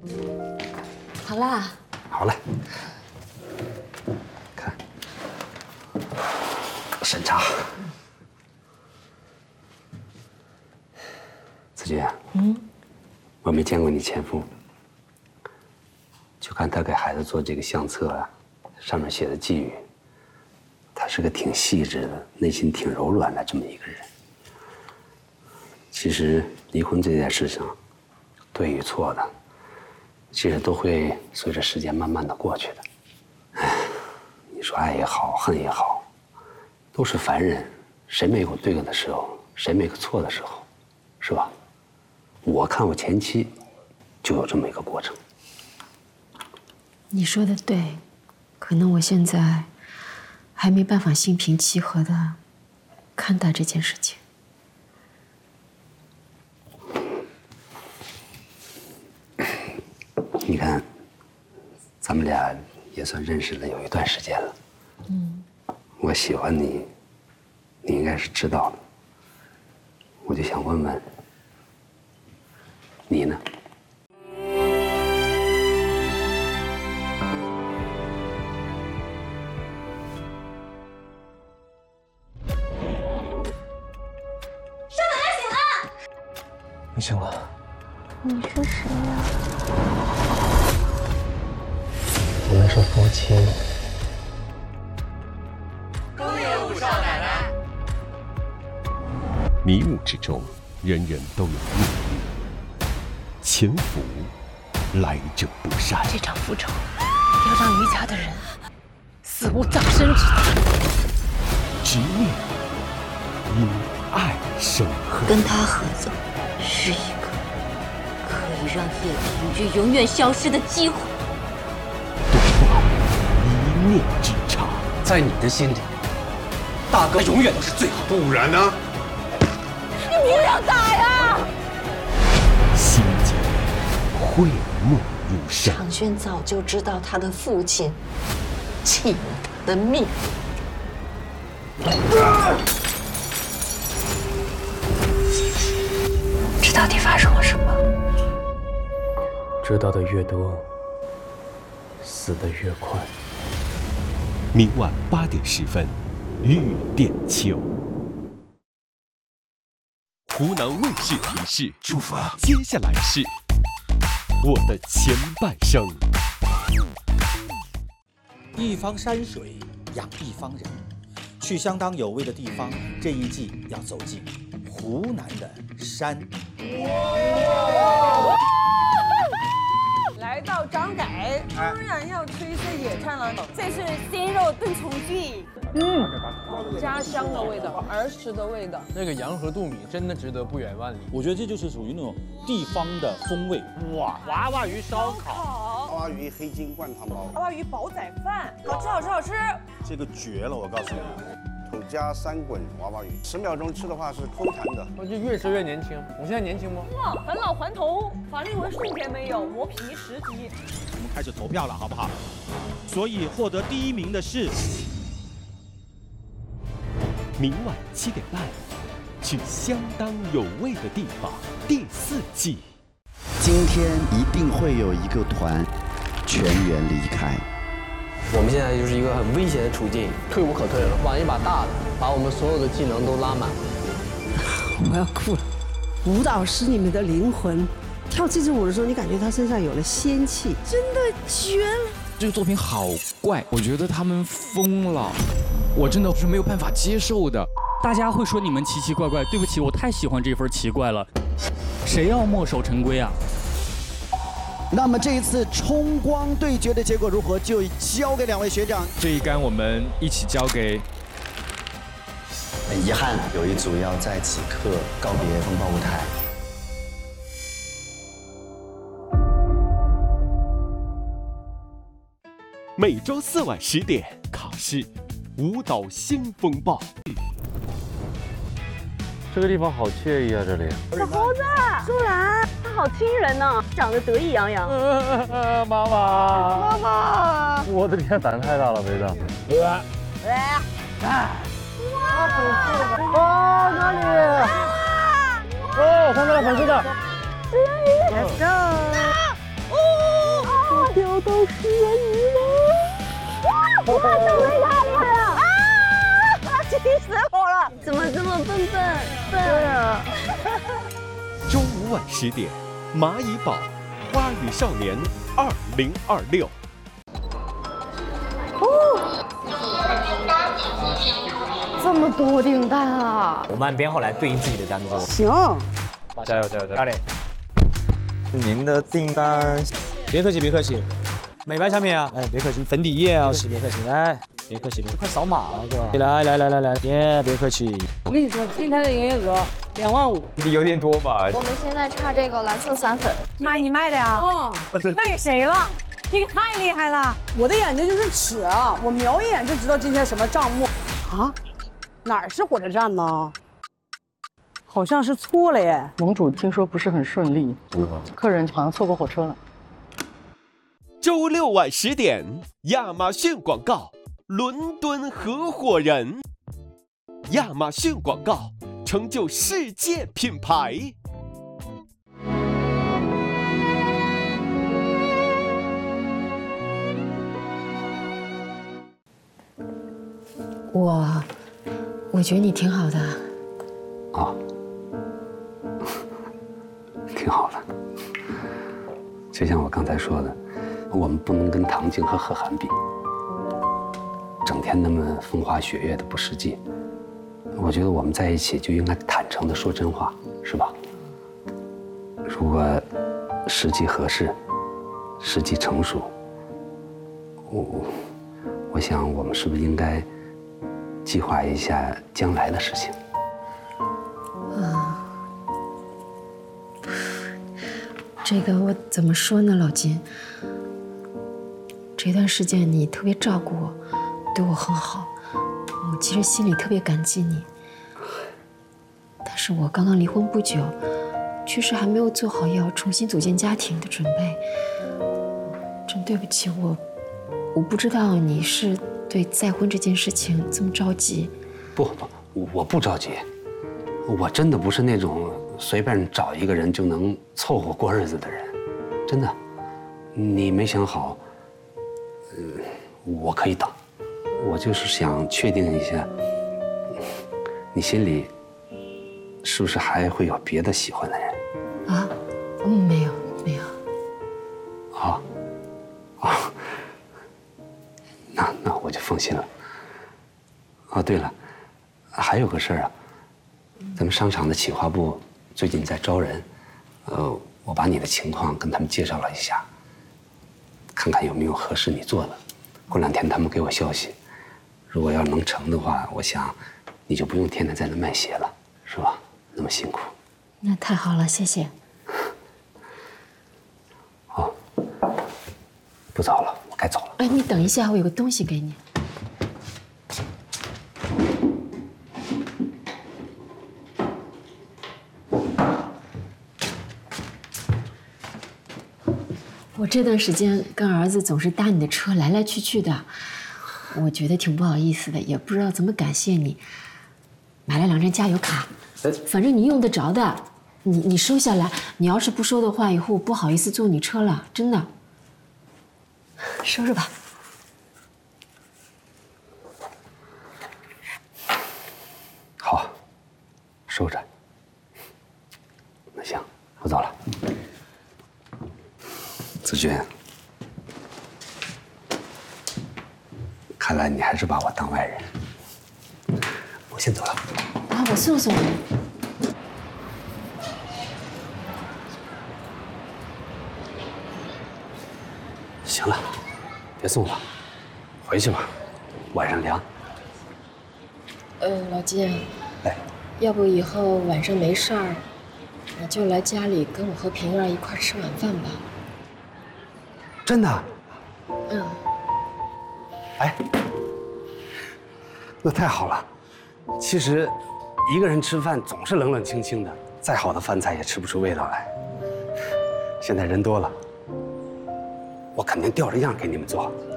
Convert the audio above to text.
好啦， 好了，看审查。子君啊，我没见过你前夫，就看他给孩子做这个相册啊，上面写的寄语，他是个挺细致的，内心挺柔软的这么一个人。其实离婚这件事情，对与错的，其实都会随着时间慢慢的过去的。哎，你说爱也好，恨也好，都是凡人，谁没有对的时候，谁没有错的时候，是吧？我看我前妻就有这么一个过程。 你说的对，可能我现在还没办法心平气和的看待这件事情。 你看，咱们俩也算认识了有一段时间了。我喜欢你，你应该是知道的。我就想问问，你呢？ 你醒了？ 你是谁呀？ 我们是夫妻。 恭迎武少奶奶。 迷雾之中，人人都有命运。潜伏，来者不善。 这场复仇要让余家的人死无葬身之地。 执念，因爱生恨。 跟他合作是一个可以让叶庭玉永远消失的机会。 夺宝，一念之差。 在你的心里，大哥永远都是最好的。 不然呢？ 你要打呀！ 心结，讳莫如深。 长轩早就知道他的父亲弃了他的命。这到底发生了什么？ 知道的越多，死的越快。 明晚8点10分，玉殿秋。湖南卫视提示： 祝福啊！ 接下来是我的前半生。 一方山水养一方人，去相当有味的地方。这一季要走进湖南的山。 来到张改，当然要吃一些野菜了。这是鲜肉炖葱鸡，家乡的味道，儿时的味道。 那个洋河肚米真的值得不远万里。 我觉得这就是属于那种地方的风味。 哇，娃娃鱼烧烤， 娃娃鱼黑金灌汤包， 娃娃鱼煲仔饭，好吃好吃好吃。 这个绝了，我告诉你。土家三滚娃娃鱼，10秒钟吃的话是抠痰的。 我就越吃越年轻。我现在年轻不？ 哇，返老还童，法令纹瞬间没有，磨皮10级。 我们开始投票了，好不好？所以获得第1名的是。 明晚7点半，去相当有味的地方第4季。 今天一定会有一个团全员离开。 我们现在就是一个很危险的处境，退无可退了。玩一把大的，把我们所有的技能都拉满。 我要哭了。舞蹈是你们的灵魂，跳这支舞的时候，你感觉他身上有了仙气，真的绝了。 这个作品好怪，我觉得他们疯了，我真的是没有办法接受的。 大家会说你们奇奇怪怪，对不起，我太喜欢这份奇怪了。谁要墨守成规啊？ 那么这一次冲光对决的结果如何，就交给2位学长。 这一杆我们一起交给。 很遗憾，有一组要在此刻告别风暴舞台。 每周4晚10点，考试舞蹈新风暴。 这个地方好惬意啊，这里。 小猴子，舒兰，他好亲人呢，长得得意洋洋。 妈妈，妈妈，我的天，胆子太大了，梅子。哇，哪里？哦，看到了粉丝的。 Let's go。 食人鱼了！哇，小梅太厉害了！啊，气死我了！怎么这么笨？对啊。 周五晚10点，《蚂蚁堡花语少年2026》。 这么多订单啊！ 我们按编号来对应自己的单子。 行， 加油！大磊， 您的订单。 别客气。美白产品啊，哎，别客气，粉底液啊，别客气，来，别客气，快扫码了是吧？来，别客气。 我跟你说，今天的营业额2万5， 有点多吧？ 我们现在差这个蓝色散粉。 妈，你卖的呀？卖给谁了？这个太厉害了！我的眼睛就是尺啊，我瞄一眼就知道今天什么账目啊。哪儿是火车站呢？好像是错了耶。 盟主听说不是很顺利，客人好像错过火车了。 周6晚10点，亚马逊广告，伦敦合伙人。亚马逊广告，成就世界品牌。 我觉得你挺好的。 啊，挺好的。就像我刚才说的，我们不能跟唐晶和贺涵比，整天那么风花雪月的不实际。我觉得我们在一起就应该坦诚地说真话，是吧？如果时机合适，时机成熟，我想我们是不是应该计划一下将来的事情？ 这个我怎么说呢，老金？这段时间你特别照顾我，对我很好，我其实心里特别感激你。但是我刚刚离婚不久，确实还没有做好要重新组建家庭的准备。真对不起，我不知道你是对再婚这件事情这么着急。 不，我不着急，我真的不是那种随便找一个人就能凑合过日子的人，真的。你没想好，我可以等。我就是想确定一下，你心里是不是还会有别的喜欢的人？ 啊？没有。 那我就放心了。哦，对了，还有个事儿啊，咱们商场的企划部最近在招人，我把你的情况跟他们介绍了一下，看看有没有合适你做的。过2天他们给我消息，如果要能成的话，我想你就不用天天在那卖鞋了，是吧？那么辛苦。 那太好了，谢谢。 好，不早了，我该走了。 哎，你等一下，我有个东西给你。我这段时间跟儿子总是搭你的车来来去去的，我觉得挺不好意思的，也不知道怎么感谢你。买了2张加油卡，反正你用得着的，你收下来。你要是不收的话，以后我不好意思坐你车了，真的。收着吧。 好，收着。那行，我走了。子君，看来你还是把我当外人。我先走了。 啊，我送你。 行了，别送了，回去吧，晚上凉。 老金，要不以后晚上没事儿，你就来家里跟我和平儿一块吃晚饭吧。 真的？哎，那太好了。其实，一个人吃饭总是冷冷清清的，再好的饭菜也吃不出味道来。现在人多了，我肯定吊着样给你们做。